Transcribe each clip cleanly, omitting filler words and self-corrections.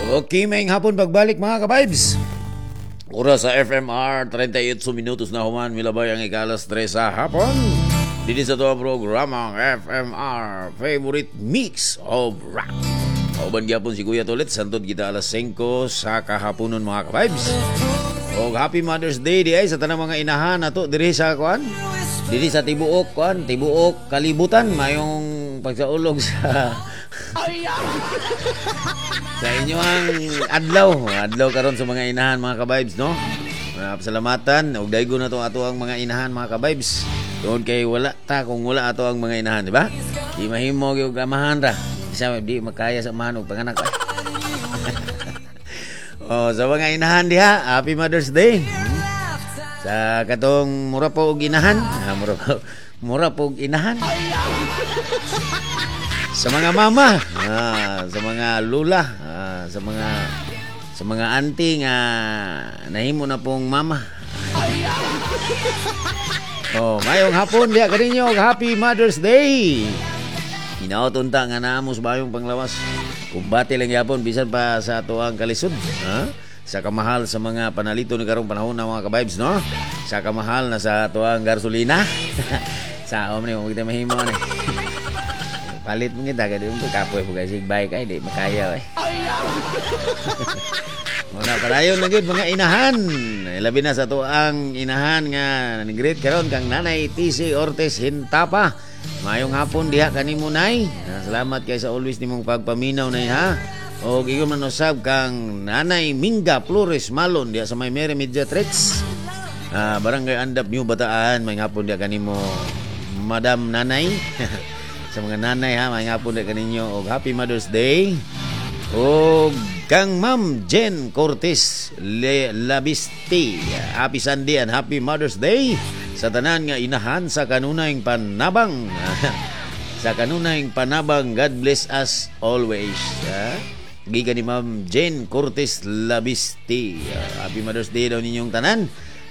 Okay, maing hapon pagbalik mga ka-vibes. Oras sa FMR, 38 minutos na human, milabay ang ikalas 3 sa hapon. Dito sa ito ang programang FMR, favorite mix of rock. Kauban gyapon si Kuya Tolet, santod kita alas 5 sa kahaponon mga ka-vibes. O happy Mother's Day di ay sa tanang mga inahan nato diri sa kuan. Diri sa Tibuok kuan, Tibuok kalibutan mayong pagsaulog sa sa inyong adlaw karon sa mga inahan mga ka-vibes no. Pasalamatan og daygo na to ato ang mga inahan mga ka-vibes. Doon kay wala ta kung wala ato ang mga inahan, di ba? Di mahimo gyud amahan ra. Isa di makaya sa amahan og panganak. Sa mga inahan diha, happy Mother's Day. Sa katong mura po og inahan, mura po og inahan. Sa mga mama, sa mga lula, sa mga auntie nga nahimo na pong mama. Mayong hapon diha kaninyo, happy Mother's Day. Hinautunta nga naamos bayong panglawas. Kumbati lang yapon bisan pa sa tuang kalisod, sa kamahal sa mga panalito ni karong panahon na mga ka-vibes no. Sa kamahal na sa tuang gasolina. Sa omni mo kita mahimo ni. Palit mo kita kadi mo kapoy po kasi bike ay di makaya eh. Wala padayon na gyud mga inahan. Labi na sa tuang inahan nga ni-greet karon kang Nanay TC Ortiz Hintapa. Mayong hapon diha kanimo nay. Salamat kay sa always nimong pagpaminaw nay ha. O gigon man usab kang Nanay Minga Flores Malon diha sa may Mary Media Tricks. Barangay Andap New Bataan, mayong hapon diha kanimo Madam Nanay. Sa mga nanay ha, mayong hapon diha kaninyo og happy Mother's Day. O kang Ma'am Jen Cortez Labisti, happy Sunday and happy Mother's Day sa tanan nga inahan sa kanunayng panabang. Sa kanunayng panabang, God bless us always. Gikan ni Ma'am Jen Cortez Labisti. Happy Mother's Day daw ninyong tanan.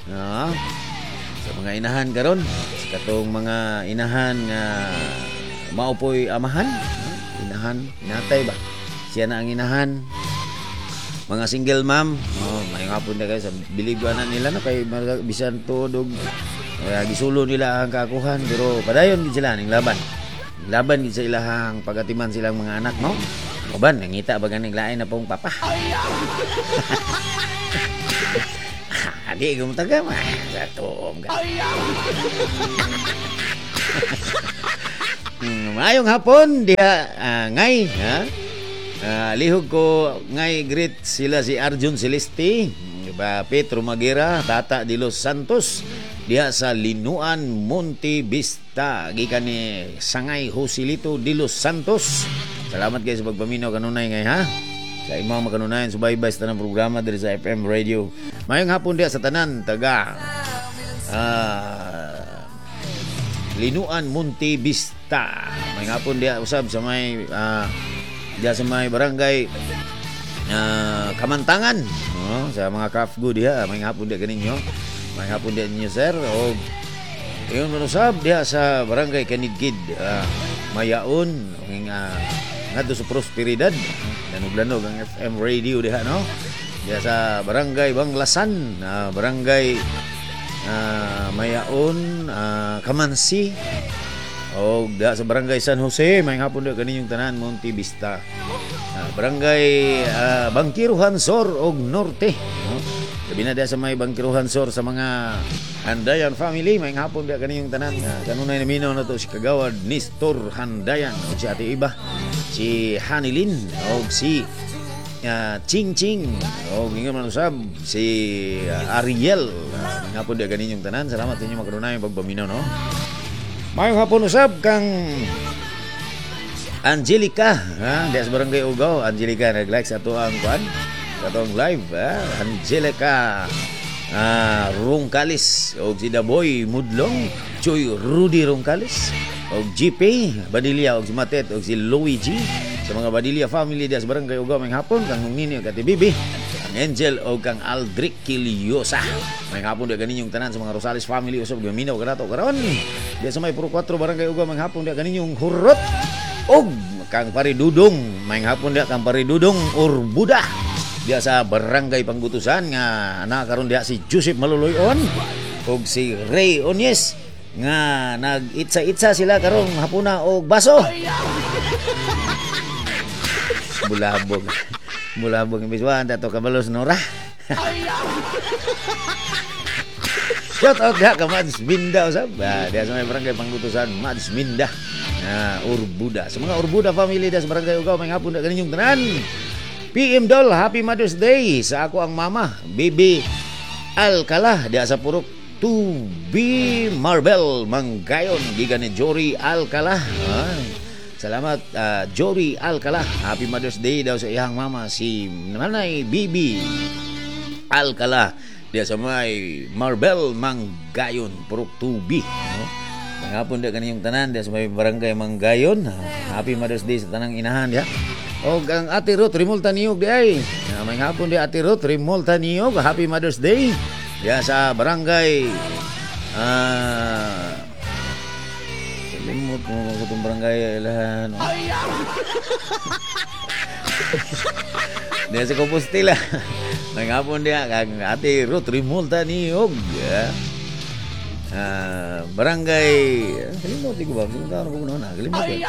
Sa mga inahan karon, sa katong mga inahan nga maupoy amahan, inahan, natay ba? Siya na ang inahan. Mga single mom, may nga po na kayo sa biliguanan nila na kay bisan tudog. Gisulo nila ang kakuhan pero padayon gid sila ning laban. Laban gid sa ilahang pagatiman silang mga anak, no? Uban nangita ba ganing lain na pong papa. Adi gumtaga ma. Gatom ka. Mayong hapon diha ngay ha. Lihog ko ngay greet sila si Arjun Celeste, Petro Magira, Tata de los Santos diha sa Linuan Monte Vista, gikan ni Sangay Joselito de los Santos. Salamat kayo sa pagpaminaw kanunay ngay ha. Sa imong makanunayan subaybay sa tanang programa diri sa FM Radio. Mayong hapon diha sa tanan taga Linuan Monte Vista. Mayong hapon diha usab sa may diya sa may barangay Kamantangan sa mga kafgo diha. May hapon diya kaninyo, may hapon diya ninyo sir. O yun manusab diya sa barangay Kanidkid, Mayaon ngadto sa Prosperidad, lanog-lanog ang FM Radio diha no. Diya sa barangay Banglasan, barangay Mayaon, Kamansi. O da sa barangay San Jose, may hapon na kaninyong tanan Monte Vista. Barangay Bangkiruhan Sur og Norte. Sabi na sa may Bangkiruhan Sur sa mga Handayan family, may hapon na kaninyong tanan. Kanunay na minaw na to si Kagawad Nestor Handayan, o si Ate Iba, si Hanilin, o si Ching Ching, o ngayon man usab si Ariel. May hapon na kaninyong tanan. Salamat sa inyo magkanunay pagpaminaw no. Mayong hapon usab kang Angelica diya sa barangay Ugaw. Angelica nag-like sa ato ang kuan, sa atong live Angelica Rungkalis o si Daboy Mudlong, Joy Rudy Rungkalis o GP Badilya o si Matet o si Luigi. Sa mga Badilya family diya sa barangay Ugaw mayong hapon kang Nini o Kati Bibi, Angel o kang Aldric Kiliosa. May hapon diya kaninyong tanan sa mga Rosales family usab gaminaw kanato karon. Diya sa may Puro 4 barangay Ugaw may hapon diya kaninyong hurot. Og kang paridudong, may hapon dia kang paridudong Urbuda. Dia sa barangay Panggutusan nga ana karon dia si Joseph Maluloyon og si Ray Onyes nga nag-itsa-itsa sila karong hapuna og baso. Bulabog biswan dato kabalos Nora. Shout out dia ka Mads Minda usab. Dia sa may barangay Panggutusan Mads Minda. Urbuda. Sa mga Urbuda family dia sa barangay Ugaw may hapon na kaninyong tanan. PM Dol, Happy Mother's Day sa ako ang mama, Bibi Alcala dia sa Purok 2B Marble Manggayon gikan ni Jory Alcala. Salamat Jory Alcala. Happy Mother's Day daw sa iyang mama si Nanay Bibi Alcala dia sa may Marble Manggayon Purok 2B. Ngapon dia kaniyong tanan dia sa may barangay Manggayon. Happy Mother's Day sa tanang inahan dia. O ang Ate Ruth Rimulta Niyog di ay. May hapon di Ate Ruth Rimulta Niyog. Happy Mother's Day. Diya sa barangay limot mo itong barangay ilahan. Diya sa Compostela. May hapon di ang Ate Ruth Rimulta Niyog. Barangay kalimot di ko ba? Kalimot ko.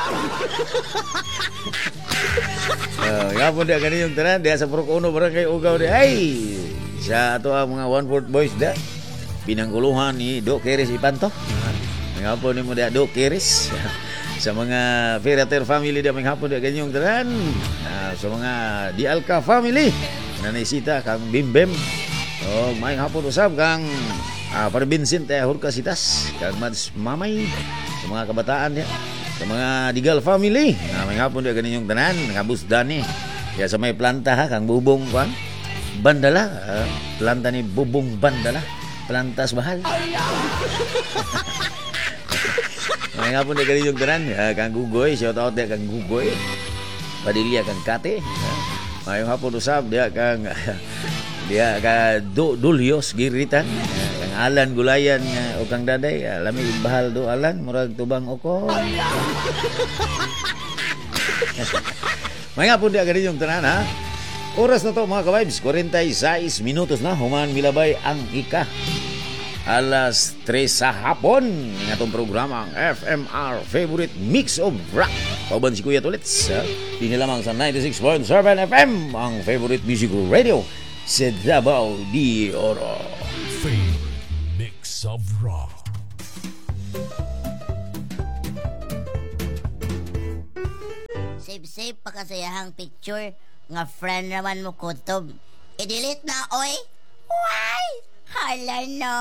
Ngapon dia kaniyong tanan dia sa Purok 1 barangay Ugaw di ay sa ato ang mga 1/4 boys da pinangguluhan ni Doc Keris Ipanto. Ngapon ni mo dia Doc Keris sa mga Ferreter family dia manghapon dia kaniyong tanan. Sa mga Dialca family Nanay Sita kang Bimbem. May hapon usab kang para Vincent Hurcasitas kang Mads Mamay sa mga kabataan dia. Sa mga Digal family may hapon dia kaninyong tanan nakabusdan ni kaya sa may planta ha kang Bubong kwan Bandala planta ni Bubong Bandala plantas bahal. May hapon dia kaninyong tanan kang Gugoy shout out dia kang Gugoy Padilla kang Kate. May hapon usab dia kang dia ka Dulios Giritan kang Alan Gulayan o kang Daday lami bahal do Alan murag tubang oko. Mga pun dia gani yung tanan ha. Oras na to mga ka-vibes 46 minutos na human milabay ang ika alas 3 sa hapon ng atong programa ang FMR Favorite Mix of Rock. Pauban si Kuya Tulits hindi lamang sa 96.7 FM ang Favorite Music Radio sa Davao de Oro. Favorite Mix of Rock. Save pakasayahang picture nga friend naman mo kutob. I-delete na oy. Why? Hala no.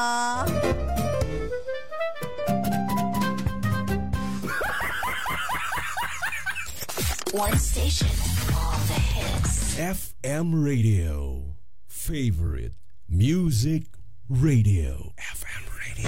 One station, all the hits. FM Radio. Favorite Music Radio. FM